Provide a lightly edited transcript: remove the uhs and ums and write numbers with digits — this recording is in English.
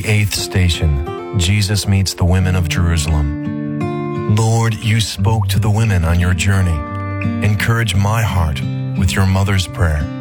8th station, Jesus meets the women of Jerusalem. Lord, you spoke to the women on your journey. Encourage my heart with your mother's prayer.